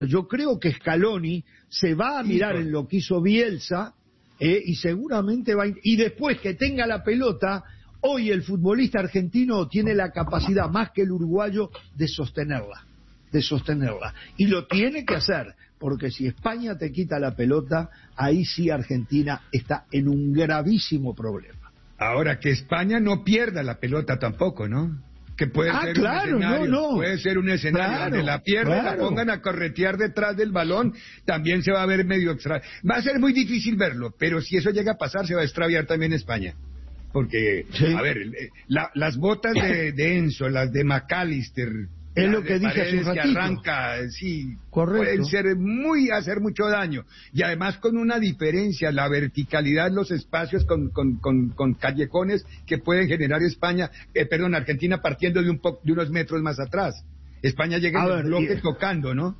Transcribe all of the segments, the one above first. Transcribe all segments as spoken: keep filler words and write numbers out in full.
Yo creo que Scaloni se va a mirar en lo que hizo Bielsa eh, y seguramente va a... Y después que tenga la pelota, hoy el futbolista argentino tiene la capacidad más que el uruguayo de sostenerla, de sostenerla. Y lo tiene que hacer, porque si España te quita la pelota, ahí sí Argentina está en un gravísimo problema. Ahora, que España no pierda la pelota tampoco, ¿no? Que puede ah, ser claro, un escenario, no, no. puede ser un escenario claro, donde la pierdan, claro. la pongan a corretear detrás del balón, también se va a ver medio extra. Va a ser muy difícil verlo, pero si eso llega a pasar, se va a extraviar también España. Porque, sí. a ver, la, las botas de, de Enzo, las de McAllister, es lo que dije hace un ratito. Que arranca, sí, correcto. Pueden ser muy, hacer mucho daño. Y además con una diferencia, la verticalidad en los espacios con, con, con, con callejones que pueden generar España, eh, perdón, Argentina partiendo de un po, de unos metros más atrás. España llega en el bloque y... tocando, ¿no?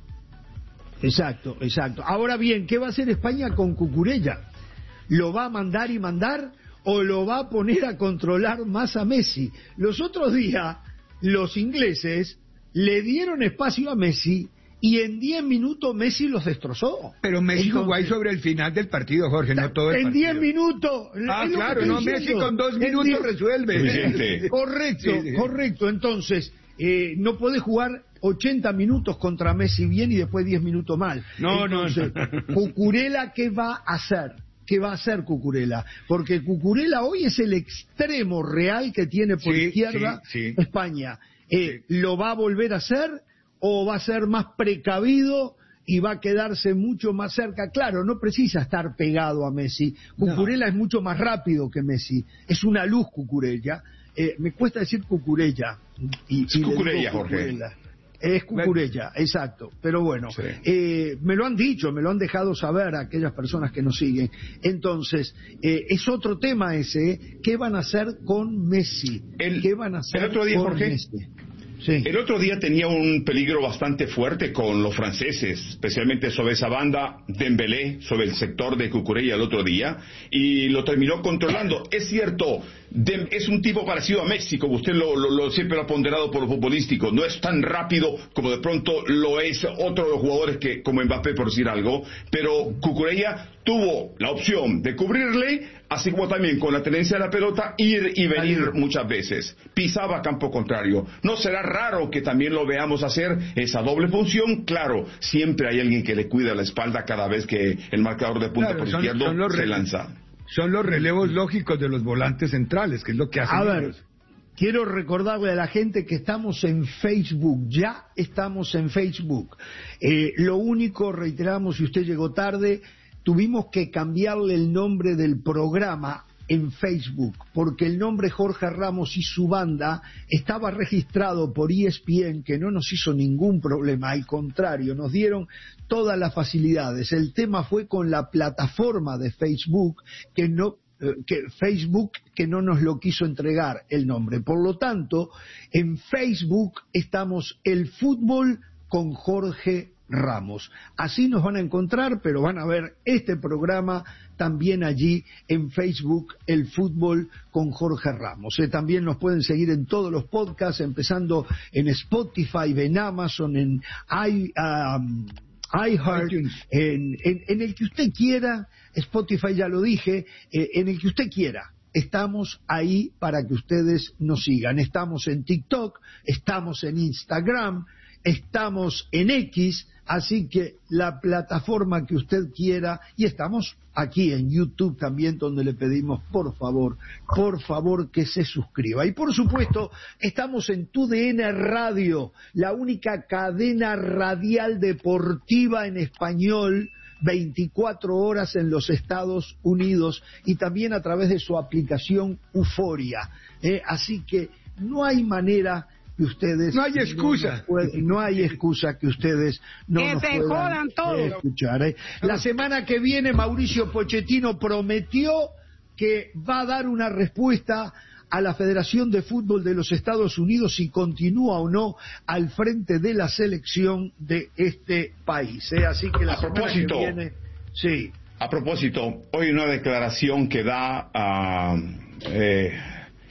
Exacto, exacto. Ahora bien, ¿qué va a hacer España con Cucurella? ¿Lo va a mandar y mandar o lo va a poner a controlar más a Messi? Los otros días, los ingleses le dieron espacio a Messi y en diez minutos Messi los destrozó. Pero Messi jugó ahí sobre el final del partido, Jorge, no todo el en partido. diez minutos. Ah, claro, no, Messi con dos minutos diez... resuelve. Correcto, sí, sí. correcto. Entonces, eh, no podés jugar ochenta minutos contra Messi bien y después diez minutos mal. No, Entonces, no, no. Cucurella, ¿qué va a hacer? ¿Qué va a hacer Cucurella? Porque Cucurella hoy es el extremo real que tiene por sí, izquierda sí, sí. España. Eh, sí. ¿Lo va a volver a hacer o va a ser más precavido y va a quedarse mucho más cerca? Claro, no precisa estar pegado a Messi. Cucurella no. es mucho más rápido que Messi. Es una luz Cucurella. Eh, me cuesta decir Cucurella. Y, es y Cucurella, Jorge. Cucurella. Es Cucurella, bueno. exacto. Pero bueno, sí. eh, me lo han dicho, me lo han dejado saber aquellas personas que nos siguen. Entonces, eh, es otro tema ese. ¿Qué van a hacer con Messi? El, ¿Qué van a hacer el otro día, con Jorge, Messi? Sí. El otro día tenía un peligro bastante fuerte con los franceses, especialmente sobre esa banda, Dembélé, sobre el sector de Cucurella el otro día, y lo terminó controlando. Es cierto, Dem es un tipo parecido a Messi, como usted lo, lo, lo siempre lo ha ponderado por lo futbolístico. No es tan rápido como de pronto lo es otro de los jugadores que, como Mbappé, por decir algo, pero Cucurella tuvo la opción de cubrirle, así como también con la tenencia de la pelota, ir y venir muchas veces. Pisaba campo contrario. No será raro que también lo veamos hacer esa doble función. Claro, siempre hay alguien que le cuida la espalda cada vez que el marcador de punta claro, por son, izquierdo son se lanza. Son los relevos lógicos de los volantes centrales, que es lo que hacen. A ver, quiero recordarle a la gente que estamos en Facebook, ya estamos en Facebook. Eh, lo único, reiteramos, si usted llegó tarde, tuvimos que cambiarle el nombre del programa en Facebook, porque el nombre Jorge Ramos y su banda estaba registrado por E S P N, que no nos hizo ningún problema, al contrario, nos dieron todas las facilidades. El tema fue con la plataforma de Facebook, que no eh, que Facebook que no nos lo quiso entregar el nombre. Por lo tanto, en Facebook estamos El Fútbol con Jorge Ramos. Así nos van a encontrar, pero van a ver este programa también allí en Facebook, El Fútbol con Jorge Ramos. Eh, también nos pueden seguir en todos los podcasts, empezando en Spotify, en Amazon, en i, um, iHeart, en, en, en el que usted quiera. Spotify ya lo dije, eh, en el que usted quiera. Estamos ahí para que ustedes nos sigan. Estamos en TikTok, estamos en Instagram, estamos en X, así que la plataforma que usted quiera, y estamos aquí en YouTube también, donde le pedimos por favor, por favor que se suscriba. Y por supuesto, estamos en Tu D N Radio, la única cadena radial deportiva en español, veinticuatro horas en los Estados Unidos, y también a través de su aplicación Euforia. Eh, así que no hay manera que ustedes no hay excusa no, pueden, no hay excusa que ustedes no que nos se puedan jodan todos. escuchar ¿eh? La semana que viene Mauricio Pochettino prometió que va a dar una respuesta a la Federación de Fútbol de los Estados Unidos si continúa o no al frente de la selección de este país ¿eh? Así que la a semana propósito, que viene sí. A propósito, hoy una declaración que da uh, eh,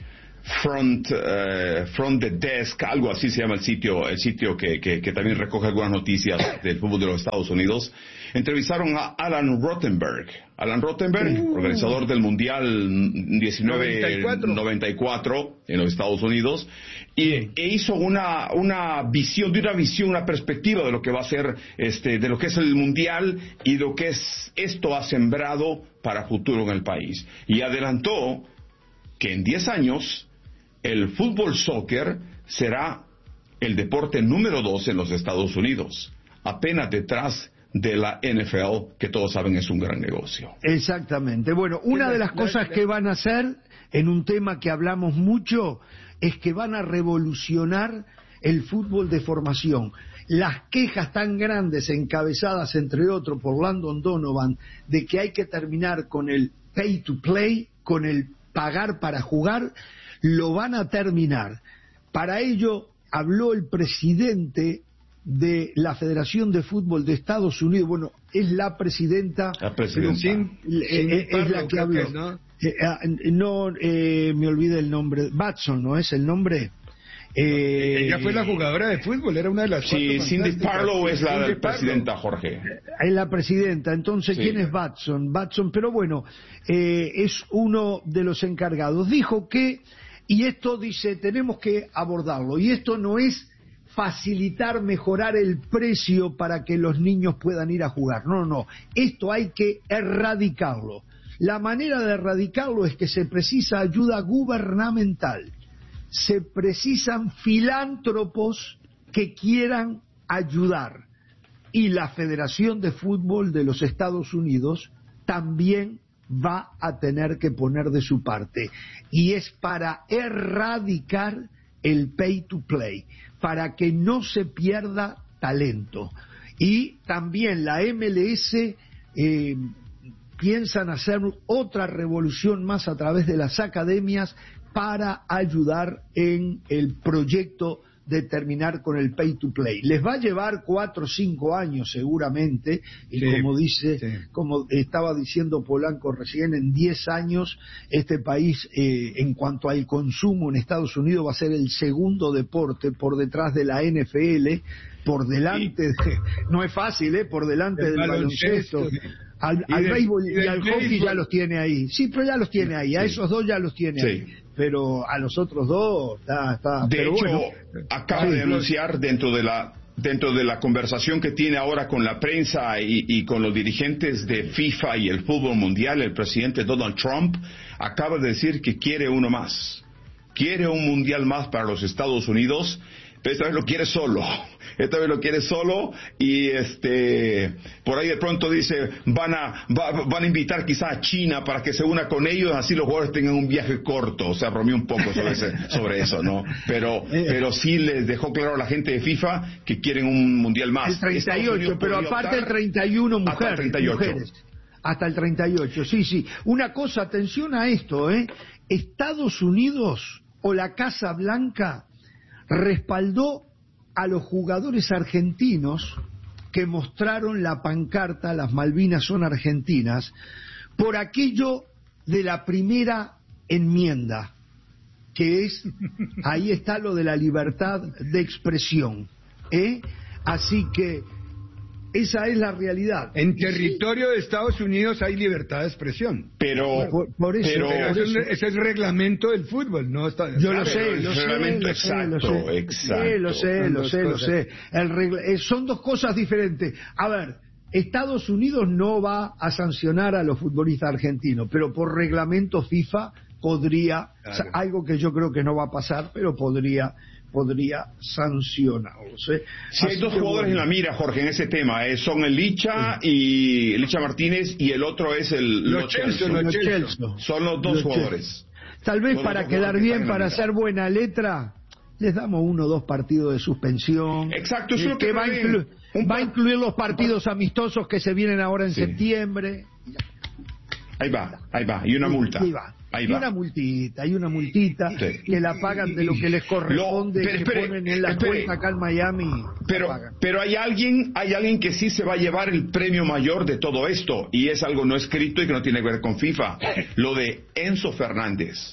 Front uh, Front the Desk, algo así se llama el sitio, el sitio que, que, que también recoge algunas noticias del fútbol de los Estados Unidos. Entrevistaron a Alan Rothenberg, Alan Rothenberg, uh. organizador del Mundial diecinueve noventa y cuatro en los Estados Unidos, y e hizo una una visión, de una visión, una perspectiva de lo que va a ser este, de lo que es el Mundial y lo que es esto ha sembrado para futuro en el país. Y adelantó que en diez años el fútbol soccer será el deporte número dos en los Estados Unidos, apenas detrás de la N F L, que todos saben es un gran negocio. Exactamente. Bueno, una de las cosas que van a hacer, en un tema que hablamos mucho, es que van a revolucionar el fútbol de formación. Las quejas tan grandes, encabezadas entre otros por Landon Donovan, de que hay que terminar con el pay to play, con el pagar para jugar, lo van a terminar. Para ello habló el presidente de la Federación de Fútbol de Estados Unidos. Bueno, es la presidenta, la presidenta. Sin, eh, es la que habló. ¿No? Eh, eh, no eh, me olvidé el nombre. Batson, ¿no es el nombre? Eh, ella fue la jugadora de fútbol, era una de las sí, Cindy Parlow es la Cindy presidenta, Jorge. Es la presidenta, entonces, sí. ¿Quién es Batson? Batson, pero bueno, eh, es uno de los encargados. Dijo que, y esto dice, tenemos que abordarlo, y esto no es facilitar, mejorar el precio para que los niños puedan ir a jugar. No, no, esto hay que erradicarlo. La manera de erradicarlo es que se precisa ayuda gubernamental. Se precisan filántropos que quieran ayudar. Y la Federación de Fútbol de los Estados Unidos también va a tener que poner de su parte. Y es para erradicar el pay to play, para que no se pierda talento. Y también la M L S eh, piensan hacer otra revolución más a través de las academias para ayudar en el proyecto de terminar con el pay to play. Les va a llevar cuatro o cinco años seguramente, y sí, como dice, sí. como estaba diciendo Polanco recién, en diez años este país, eh, en cuanto al consumo en Estados Unidos, va a ser el segundo deporte por detrás de la N F L, por delante sí. de, no es fácil, eh, por delante el del baloncesto. baloncesto. Al, al del, béisbol y, y al hockey béisbol. Ya los tiene ahí. Sí, pero ya los tiene ahí. A esos dos ya los tiene sí. ahí. Pero a los otros dos está... está de pero hecho, bueno, acaba sí, de anunciar dentro de la dentro de la conversación que tiene ahora con la prensa y, y con los dirigentes de FIFA y el fútbol mundial, el presidente Donald Trump acaba de decir que quiere uno más. Quiere un mundial más para los Estados Unidos, pero esta vez lo quiere solo. Esta vez lo quiere solo y este por ahí de pronto dice van a va, van a invitar quizá a China para que se una con ellos, así los jugadores tengan un viaje corto. O sea, bromeó un poco sobre ese, sobre eso, ¿no? Pero pero sí les dejó claro a la gente de FIFA que quieren un mundial más. El treinta y ocho, pero aparte el treinta y uno mujer, hasta el treinta y ocho. Mujeres. Hasta el treinta y ocho, sí, sí. Una cosa, atención a esto, ¿eh? Estados Unidos o la Casa Blanca respaldó a los jugadores argentinos que mostraron la pancarta "Las Malvinas son argentinas" por aquello de la primera enmienda, que es, ahí está lo de la libertad de expresión, ¿eh? Así que esa es la realidad. En territorio sí. de Estados Unidos hay libertad de expresión. Pero, por, por eso, pero por ese, eso. Es, ese es el reglamento del fútbol, no está. Yo lo sé, lo sé, reglamento lo sé, exacto, lo sé, exacto. Sí, lo sé, son lo sé, lo sé. El regla, eh, son dos cosas diferentes. A ver, Estados Unidos no va a sancionar a los futbolistas argentinos, pero por reglamento FIFA podría, claro. o sea, algo que yo creo que no va a pasar, pero podría podría sancionarlos. ¿eh? Sí, hay dos jugadores bueno. en la mira, Jorge, en ese tema. Eh, son el Licha y Licha Martínez y el otro es el Lo Celso. Lo Celso. Son los dos los jugadores. Tal vez son para quedar bien, para hacer buena letra, les damos uno o dos partidos de suspensión. Exacto, eso es lo que, que va, a inclu va a incluir los partidos amistosos que se vienen ahora en sí. septiembre. Ahí va, ahí va, y una multa. Ahí va. Ahí hay va. una multita, hay una multita sí. que la pagan de lo que les corresponde, lo, pero, espere, que ponen en la espere, cuenta acá en Miami. Pero, pero hay alguien, hay alguien que sí se va a llevar el premio mayor de todo esto, y es algo no escrito y que no tiene que ver con FIFA. Lo de Enzo Fernández.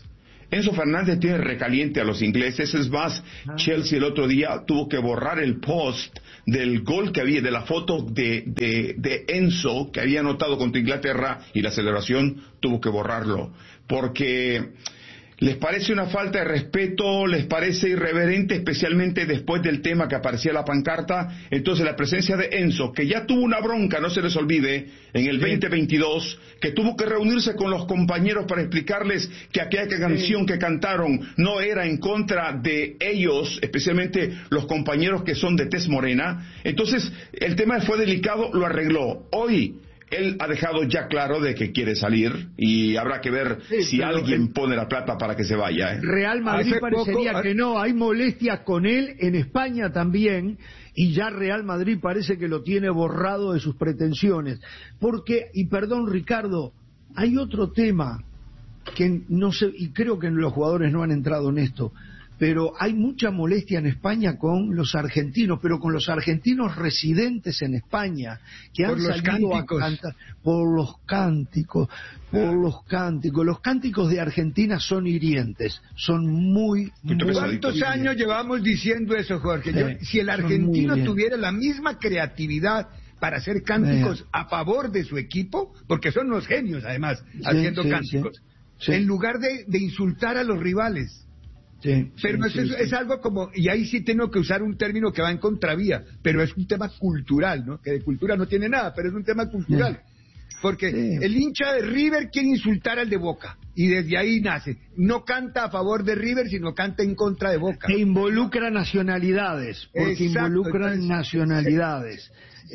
Enzo Fernández tiene recaliente a los ingleses. Es más, ah. Chelsea el otro día tuvo que borrar el post del gol que había, de la foto de, de, de Enzo que había anotado contra Inglaterra, y la celebración tuvo que borrarlo porque les parece una falta de respeto, les parece irreverente, especialmente después del tema que aparecía en la pancarta. Entonces la presencia de Enzo, que ya tuvo una bronca, no se les olvide, en el veinte veintidós, que tuvo que reunirse con los compañeros para explicarles que aquella canción que cantaron no era en contra de ellos, especialmente los compañeros que son de tez morena. Entonces el tema fue delicado, lo arregló. Hoy él ha dejado ya claro de que quiere salir, y habrá que ver sí, si alguien el... pone la plata para que se vaya. ¿eh? Real Madrid Hace parecería poco... que no, hay molestias con él en España también, y ya Real Madrid parece que lo tiene borrado de sus pretensiones. Porque, y perdón Ricardo, hay otro tema que no sé, y creo que los jugadores no han entrado en esto, pero hay mucha molestia en España con los argentinos, pero con los argentinos residentes en España, que han salido a cantar por los cánticos, por los cánticos. Los cánticos de Argentina son hirientes, son muy, muy ¿Cuántos hirientes. años llevamos diciendo eso, Jorge? Yo, eh, si el argentino tuviera la misma creatividad para hacer cánticos eh. a favor de su equipo, porque son los genios además, sí, haciendo sí, cánticos, sí, sí. en lugar de, de insultar a los rivales. Sí, pero sí, es, sí, es, sí. algo como, y ahí sí tengo que usar un término que va en contravía, pero es un tema cultural, ¿no? Que de cultura no tiene nada, pero es un tema cultural. Sí. Porque sí. el hincha de River quiere insultar al de Boca, y desde ahí nace. No canta a favor de River, sino canta en contra de Boca. E involucra nacionalidades, porque Exacto, involucran entonces, nacionalidades.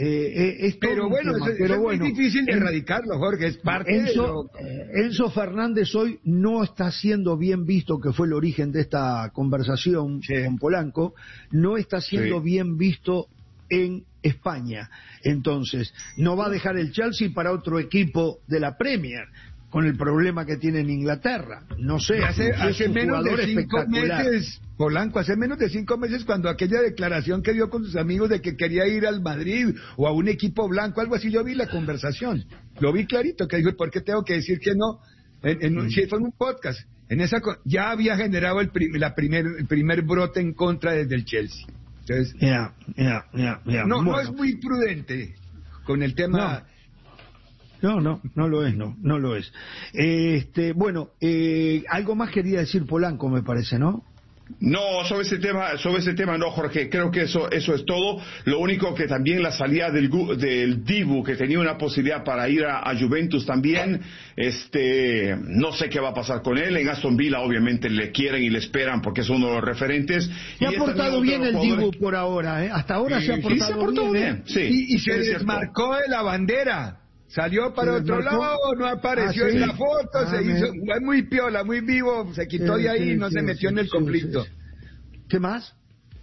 Eh, eh, pero bueno, tema, eso, pero eso bueno, es muy difícil de en, erradicarlo, Jorge, es parte Enzo, de lo... Enzo Fernández hoy no está siendo bien visto, que fue el origen de esta conversación sí. con Polanco, no está siendo sí. bien visto en España. Entonces, no va a dejar el Chelsea para otro equipo de la Premier, con el problema que tiene en Inglaterra. No sé, hace, hace menos de cinco meses, Polanco, hace menos de cinco meses, cuando aquella declaración que dio con sus amigos de que quería ir al Madrid o a un equipo blanco, algo así, yo vi la conversación, lo vi clarito, que dijo, ¿por qué tengo que decir que no? En, en, mm. Si fue en un podcast, en esa ya había generado el, prim, la primer, el primer brote en contra desde el Chelsea. Entonces, yeah, yeah, yeah, yeah. No, bueno. no es muy prudente con el tema... No. No, no, no lo es, no, no lo es. Este, bueno, eh, algo más quería decir Polanco, me parece, ¿no? No, sobre ese tema, sobre ese tema no, Jorge, creo que eso eso es todo. Lo único que también la salida del, del Dibu, que tenía una posibilidad para ir a, a Juventus también, este, no sé qué va a pasar con él. En Aston Villa obviamente le quieren y le esperan porque es uno de los referentes. Se ha portado bien el Dibu por ahora, ¿eh? Hasta ahora sí, se ha portado, sí, se ha portado bien, bien. ¿eh? Sí, y, y sí, se desmarcó de la bandera. Salió para otro lado, no apareció ah, ¿sí? en la foto, ah, se hizo me... muy piola, muy vivo, se quitó sí, de ahí y sí, no sí, se metió sí, en el sí, conflicto. Sí, sí. ¿Qué más?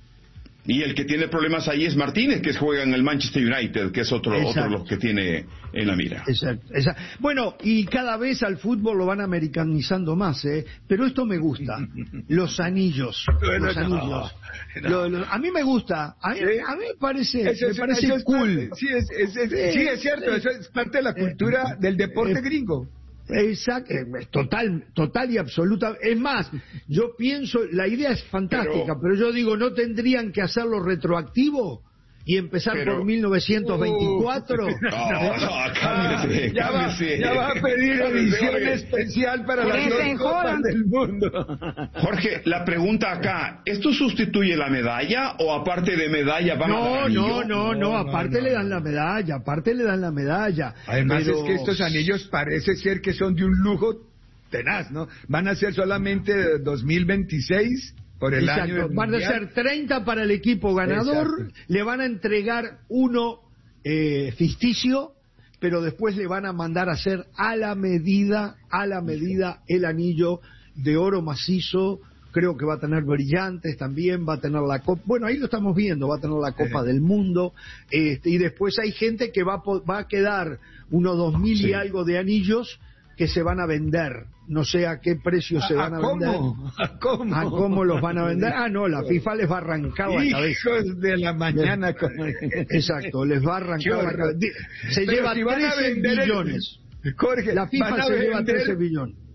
Y el que tiene problemas ahí es Martínez, que juega en el Manchester United, que es otro otro de los que tiene en la mira. Exacto, exacto. Bueno, y cada vez al fútbol lo van americanizando más, ¿eh? Pero esto me gusta, los anillos, bueno, los anillos. No, no. Lo, lo, a mí me gusta, a mí, a mí me parece, eso, me parece eso cool. Es, sí, es, es, es, sí, sí, es cierto, eso es parte de la cultura eh, del deporte eh, gringo. Exacto, total, total y absoluta. Es más, yo pienso, la idea es fantástica, pero, pero yo digo, ¿no tendrían que hacerlo retroactivo? Y empezar pero, por mil novecientos veinticuatro. Uh, no, no, cálmese, ya, cálmese. Va, ya va a pedir edición Jorge. especial para las dos copas del mundo. Jorge, la pregunta acá, ¿esto sustituye la medalla o aparte de medalla van no, a dar anillo? No, no, no, no, aparte no, no, le dan la medalla, aparte le dan la medalla. Además pero... es que estos anillos parece ser que son de un lujo tenaz, ¿no? Van a ser solamente dos mil veintiséis... Por el Exacto. año van a ser treinta para el equipo ganador. Exacto. Le van a entregar uno eh, ficticio, pero después le van a mandar a hacer a la medida, a la medida el anillo de oro macizo. Creo que va a tener brillantes también, va a tener la copa, bueno, ahí lo estamos viendo, va a tener la Copa sí. del Mundo, este, y después hay gente que va a, va a quedar unos dos mil sí. y algo de anillos que se van a vender, no sé a qué precio se van a, a vender. ¿A cómo? ¿A cómo los van a vender? Ah, no, la FIFA les va a arrancar la cabeza. Hijos de la mañana. Exacto, les va a arrancar la cabeza. Se Pero lleva si trece billones. El... Jorge, la FIFA se lleva trece billones.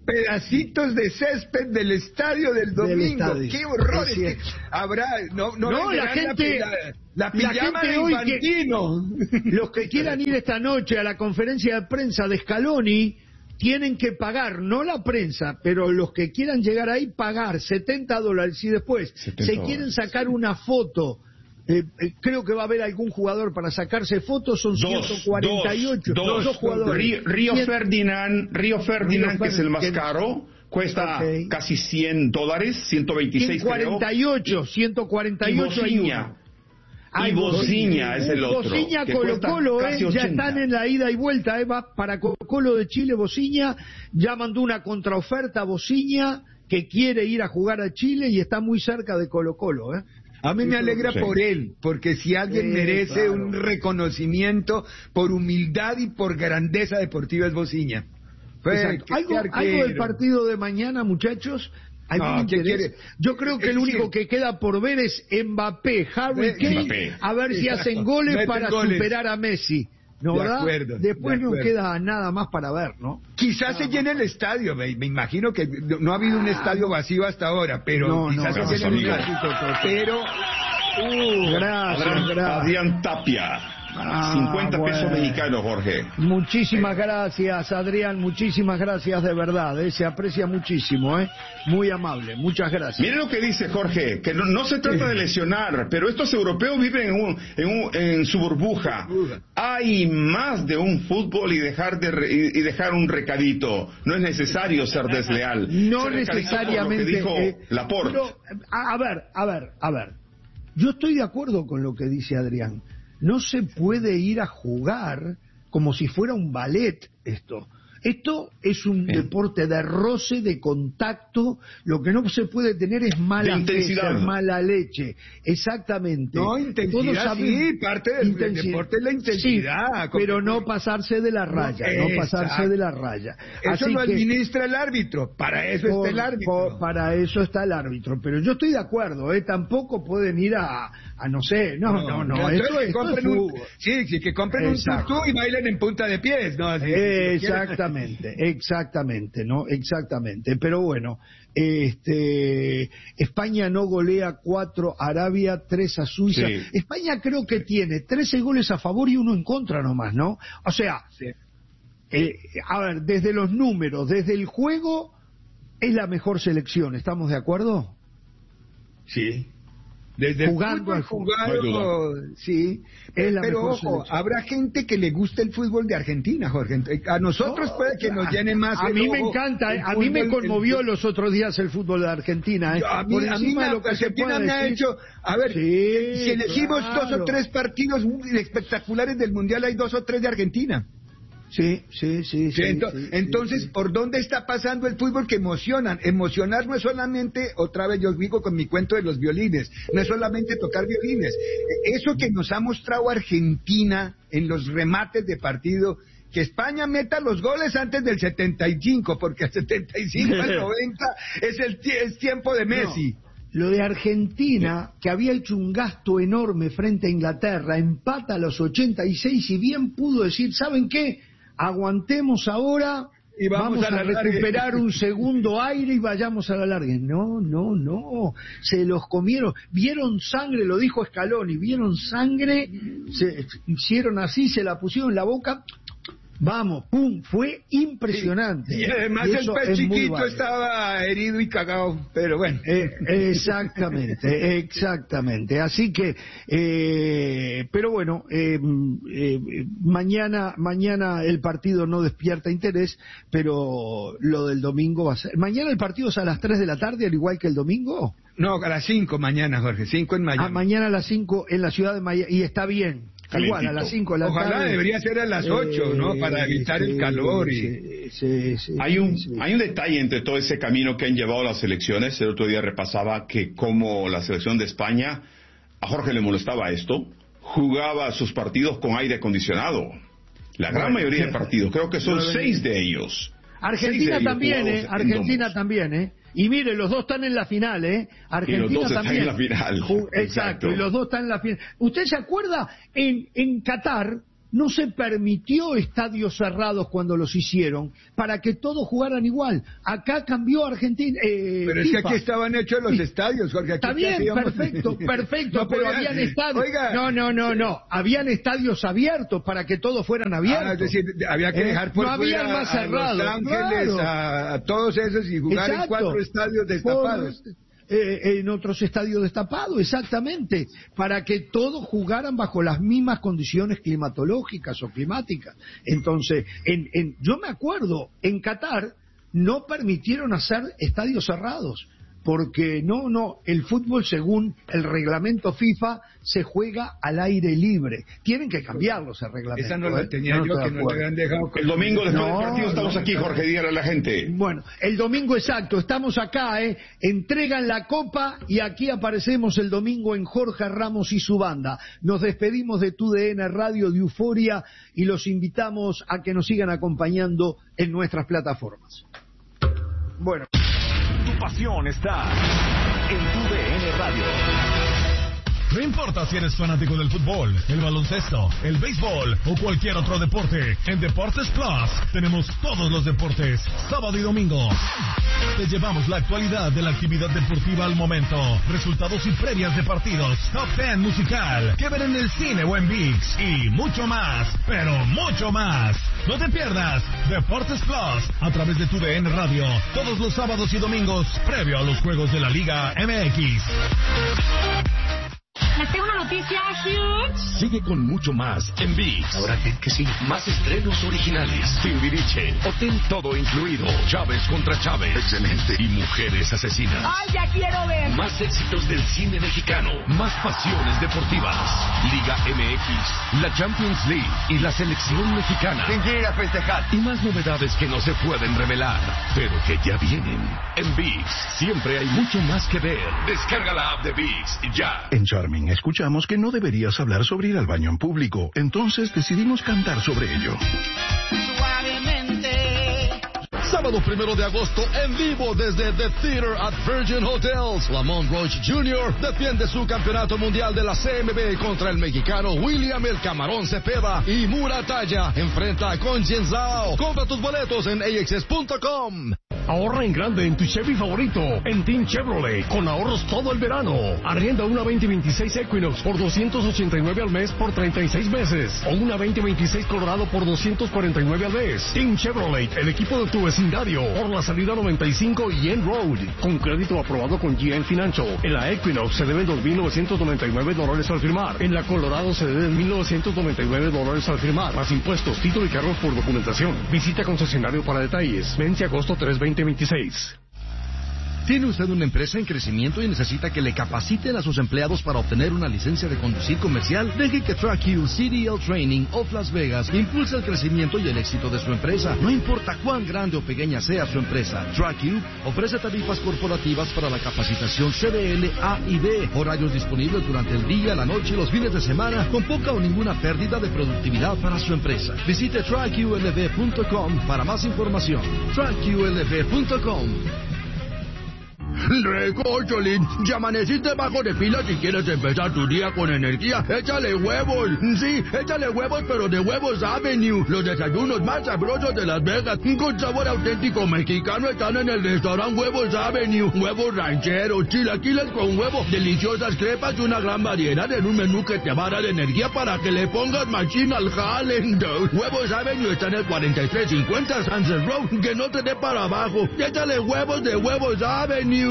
pedacitos de césped del estadio del domingo. Del estadio. ¡Qué horror! Sí, Es que habrá... No, no, No, la gente... La, la La pijama gente de hoy Infantino. que, los que quieran ir esta noche a la conferencia de prensa de Scaloni tienen que pagar, no la prensa, pero los que quieran llegar ahí, pagar setenta dólares y después se quieren sacar una foto. Eh, eh, creo que va a haber algún jugador para sacarse fotos, son Dos, ciento cuarenta y ocho. Dos, dos, dos jugadores. Río, Río Cien... Ferdinand, Río Ferdinand, Río que es el más que... caro, cuesta okay. casi cien dólares, ciento veintiséis ciento cuarenta y ocho, creo. ciento cuarenta y ocho hay uno. Y Bociña es el otro. Bociña, que Colo Colo, eh, ya están en la ida y vuelta, eh, va para Colo Colo de Chile. Bociña ya mandó una contraoferta a Bociña que quiere ir a jugar a Chile y está muy cerca de Colo Colo. Eh. A mí me alegra sí. por él, porque si alguien Sí, merece claro. un reconocimiento por humildad y por grandeza deportiva es Bociña. Fue, qué, ¿Algo, qué algo del partido de mañana, muchachos? ¿Algún No, ¿qué interés? quiere? Yo creo que el Es único que- que queda por ver es Mbappé, Harry Eh, Kane, Mbappé. a ver si Exacto. hacen goles Meten para goles. superar a Messi. ¿No, De verdad? acuerdo, Después de no acuerdo. queda nada más para ver, ¿no? Quizás se llene el estadio, me, me imagino que no, no ha habido un estadio vacío hasta ahora, pero No, no, quizás se gracias, llene un amigo. estadio, pero Uh, gracias, Adrián, gracias. Adrián Tapia, Ah, cincuenta pesos bueno. mexicanos, Jorge. Muchísimas gracias, Adrián, muchísimas gracias de verdad, eh, se aprecia muchísimo, ¿eh? Muy amable, muchas gracias. Mire lo que dice Jorge, que no, no se trata de lesionar, pero estos europeos viven en, un, en, un, en su burbuja. Hay más de un fútbol y dejar de re, y, y dejar un recadito. No es necesario ser desleal. No Ser recadito necesariamente. por lo que dijo eh, Laporte. pero, a, a ver, a ver, a ver. Yo estoy de acuerdo con lo que dice Adrián. No se puede ir a jugar como si fuera un ballet esto. Esto es un Bien. deporte de roce, de contacto. Lo que no se puede tener es mala De intensidad. fe, mala leche. Exactamente. No, intensidad, Todos sí, parte del- del deporte es la intensidad. Sí, pero no pasarse de la raya, no, Exacto. pasarse de la raya. eso Así lo que- administra el árbitro, para eso por- está el árbitro. por- para eso está el árbitro, pero yo estoy de acuerdo, ¿eh? Tampoco pueden ir a, a no sé, no, no, no, entonces esto, que esto es compren un, fútbol. sí, sí, que compren Exacto. un tutú y bailen en punta de pies, ¿no? Así, si lo quieren. Exactamente, exactamente, ¿no? Exactamente. Pero bueno, este, España no golea cuatro a Arabia, tres a Suiza. Sí. España creo que tiene trece goles a favor y uno en contra nomás, ¿no? O sea, Sí. eh, a ver, desde los números, desde el juego, es la mejor selección, ¿estamos de acuerdo? Sí. Desde Jugando el al fútbol fútbol. jugado, sí. Es la Pero mejor ojo, selección. habrá gente que le guste el fútbol de Argentina, Jorge. A nosotros No, puede que nos llene más a el mí me ojo encanta, el eh, a mí me fútbol, conmovió el- los otros días el fútbol de Argentina, ¿eh? Yo, a mí, Por a mí encima me, de lo que se Argentina pueda me ha decir. hecho, a ver, Sí, si elegimos dos claro. o tres partidos espectaculares del Mundial, hay dos o tres de Argentina. Sí, sí, sí. Sí, sí, ento- sí, sí, entonces, sí. ¿por dónde está pasando el fútbol que emocionan? Emocionar no es solamente, otra vez yo digo con mi cuento de los violines, no es solamente tocar violines. Eso que nos ha mostrado Argentina en los remates de partido, que España meta los goles antes del setenta y cinco, porque al setenta y cinco al noventa es el tie- es tiempo de Messi. No. Lo de Argentina, que había hecho un gasto enorme frente a Inglaterra, empata a los ochenta y seis y bien pudo decir, ¿saben qué? Aguantemos ahora, Y vamos vamos a a, la largue. recuperar un segundo aire y vayamos a la larga. No, no, no, se los comieron, vieron sangre, lo dijo Scaloni, vieron sangre, se hicieron así, se la pusieron en la boca. Vamos, pum, fue impresionante. Y además Y el eso pez es muy chiquito válido. estaba herido y cagado, pero bueno. Eh, exactamente, exactamente. Así que, eh, pero bueno, eh, eh, mañana, mañana el partido no despierta interés, pero lo del domingo va a ser. Mañana el partido es a las tres de la tarde, al igual que el domingo. No, a las cinco mañana, Jorge, cinco en Miami. Ah, mañana a las cinco en la ciudad de Miami, y está bien. Calentito. Igual, a las cinco de la Ojalá tarde. debería ser a las ocho, ¿no? Para evitar el sí, calor y... sí, sí, sí, Hay un, sí. hay un detalle entre todo ese camino que han llevado las selecciones. El otro día repasaba que como la selección de España, a Jorge le molestaba esto, jugaba sus partidos con aire acondicionado. La gran Bueno, mayoría de partidos, creo que son no, seis de ellos. Argentina Seis de ellos también, jugados ¿eh? en Argentina domos. también, ¿eh? Y mire, los dos están en la final, ¿eh? Argentina Y los dos están también. en la final. Ju- Exacto, Exacto. y los dos están en la final. ¿Usted se acuerda? En, en Qatar no se permitió estadios cerrados cuando los hicieron para que todos jugaran igual. Acá cambió Argentina. Eh, pero es FIFA. Que aquí estaban hechos los sí. estadios, Jorge. Aquí Está bien, perfecto, perfecto, no, pero habían estadios. Oiga, no, no, no, no. Habían estadios abiertos para que todos fueran abiertos. Ah, es decir, había que dejar por eh, no fuera habían más a cerrados, Los Ángeles, claro. a, a todos esos y jugar Exacto. en cuatro estadios destapados. Por... Eh, en otros estadios destapados, exactamente, para que todos jugaran bajo las mismas condiciones climatológicas o climáticas. Entonces, en, en, yo me acuerdo, en Qatar no permitieron hacer estadios cerrados, porque no, no, el fútbol según el reglamento FIFA se juega al aire libre. Tienen que cambiarlo ese reglamento. Esa no la tenía ¿eh? yo, no que no le habían dejado. El domingo después no, del partido estamos no, aquí, Jorge, dígale a la gente. Bueno, el domingo exacto, estamos acá, ¿eh? Entregan la copa y aquí aparecemos el domingo en Jorge Ramos y su banda. Nos despedimos de Tu D N Radio de Euforia y los invitamos a que nos sigan acompañando en nuestras plataformas. Bueno. Tu pasión está en Tu D N Radio. No importa si eres fanático del fútbol, el baloncesto, el béisbol o cualquier otro deporte, en Deportes Plus tenemos todos los deportes, sábado y domingo. Te llevamos la actualidad de la actividad deportiva al momento, resultados y previas de partidos, top ten musical, que ver en el cine o en ViX y mucho más, pero mucho más. No te pierdas Deportes Plus a través de Tu D N Radio, todos los sábados y domingos, previo a los juegos de la Liga M X. Les tengo una noticia huge. Sigue con mucho más en ViX. Ahora que, que sí. Más estrenos originales. Timbiriche. Hotel todo incluido. Chávez contra Chávez. Excelente. Y mujeres asesinas. ¡Ay, ya quiero ver! Más éxitos del cine mexicano. Más pasiones deportivas. Liga M X. La Champions League. Y la selección mexicana. ¿Quién quiere ir a festejar? Y más novedades que no se pueden revelar, pero que ya vienen. En ViX siempre hay mucho más que ver. Descarga la app de ViX ya. En Charming escuchamos que no deberías hablar sobre ir al baño en público, entonces decidimos cantar sobre ello. Sábado primero de agosto, en vivo desde The Theater at Virgin Hotels. Lamont Roach junior defiende su campeonato mundial de la C M B contra el mexicano William El Camarón Cepeda. Y Muratalla enfrenta a Conchenzao. Compra tus boletos en A X S punto com. Ahorra en grande en tu Chevy favorito, en Team Chevrolet, con ahorros todo el verano. Arrienda una veinte veintiséis Equinox por doscientos ochenta y nueve al mes por treinta y seis meses. O una veinte veintiséis Colorado por doscientos cuarenta y nueve al mes. Team Chevrolet, el equipo de tu vecindario, por la salida noventa y cinco y End Road. Con crédito aprobado con G M Financial. En la Equinox se deben dos mil novecientos noventa y nueve dólares al firmar. En la Colorado se deben mil novecientos noventa y nueve dólares al firmar. Más impuestos, título y cargos por documentación. Visita concesionario para detalles. Vence agosto tres veinte veintiséis. ¿Tiene usted una empresa en crecimiento y necesita que le capaciten a sus empleados para obtener una licencia de conducir comercial? Deje que TrackU C D L Training of Las Vegas impulse el crecimiento y el éxito de su empresa. No importa cuán grande o pequeña sea su empresa, TrackU ofrece tarifas corporativas para la capacitación C D L A y B, horarios disponibles durante el día, la noche y los fines de semana, con poca o ninguna pérdida de productividad para su empresa. Visite track U L V punto com para más información. track U L V punto com. Recócholín, ya amaneciste bajo de pila si quieres empezar tu día con energía. Échale huevos. Sí, échale huevos, pero de Huevos Avenue. Los desayunos más sabrosos de Las Vegas, con sabor auténtico mexicano, están en el restaurante Huevos Avenue. Huevos rancheros, chilaquiles con huevo, deliciosas crepas y una gran variedad en un menú que te va a dar energía para que le pongas machín al jale. Huevos Avenue está en el cuarenta y tres cincuenta Sunset Road, que no te dé para abajo. Échale huevos de Huevos Avenue.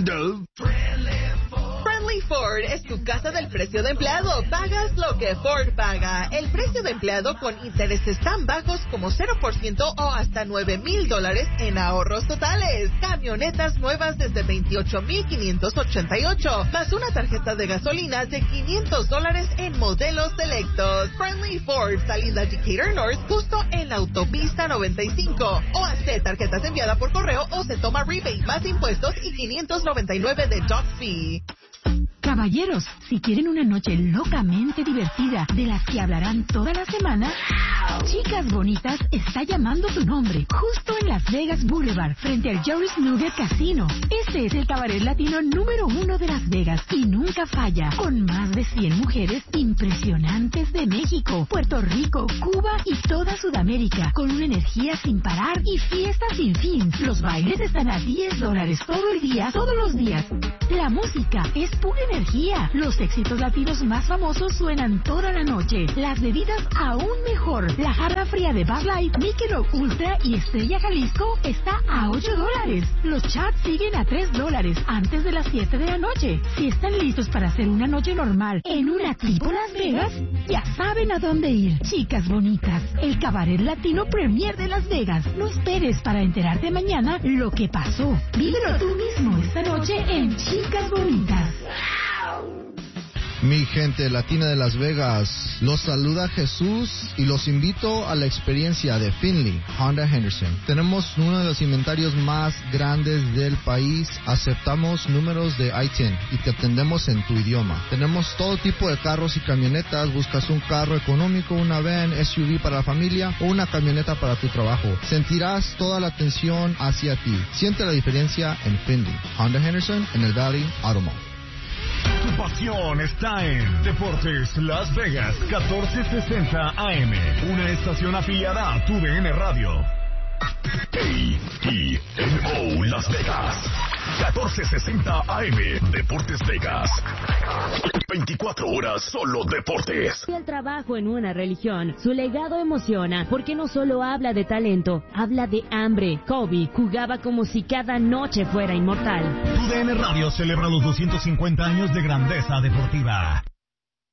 Friendly Ford es tu casa del precio de empleado. Pagas lo que Ford paga. El precio de empleado con intereses tan bajos como cero por ciento o hasta nueve mil dólares en ahorros totales. Camionetas nuevas desde veintiocho mil quinientos ochenta y ocho, más una tarjeta de gasolina de quinientos dólares en modelos selectos. Friendly Ford, salida Decatur North, justo en la autopista noventa y cinco. O hace tarjetas enviadas por correo o se toma rebate más impuestos y quinientos noventa y nueve de dock fee. Caballeros, si quieren una noche locamente divertida, de las que hablarán toda la semana, Chic Chicas Bonitas está llamando tu nombre, justo en Las Vegas Boulevard, frente al Joris Nugget Casino. Este es el cabaret latino número uno de Las Vegas y nunca falla, con más de cien mujeres impresionantes de México, Puerto Rico, Cuba y toda Sudamérica, con una energía sin parar y fiesta sin fin. Los bailes están a diez dólares todo el día, todos los días. La música es pura energía. Los éxitos latinos más famosos suenan toda la noche. Las bebidas aún mejor. La jarra fría de Bud Light, Michelob Ultra y Estrella Jalisco está a ocho dólares. Los chats siguen a tres dólares antes de las siete de la noche. Si están listos para hacer una noche normal en una tipo Las Vegas, ya saben a dónde ir. Chicas Bonitas, el cabaret latino premier de Las Vegas. No esperes para enterarte mañana lo que pasó. Vívelo tú mismo esta noche en Chicas Bonitas. Mi gente latina de Las Vegas, los saluda Jesús y los invito a la experiencia de Finley Honda Henderson. Tenemos uno de los inventarios más grandes del país, aceptamos números de I diez y te atendemos en tu idioma. Tenemos todo tipo de carros y camionetas, buscas un carro económico, una van, S U V para la familia o una camioneta para tu trabajo. Sentirás toda la atención hacia ti. Siente la diferencia en Finley Honda Henderson en el Valley Auto Mall. Tu pasión está en Deportes Las Vegas catorce sesenta A M, una estación afiliada a tu D N Radio. A E N O Las Vegas catorce sesenta A M, Deportes Vegas. veinticuatro horas solo deportes. El trabajo en una religión, su legado emociona, porque no solo habla de talento, habla de hambre. Kobe jugaba como si cada noche fuera inmortal. Tu D N Radio celebra los doscientos cincuenta años de grandeza deportiva.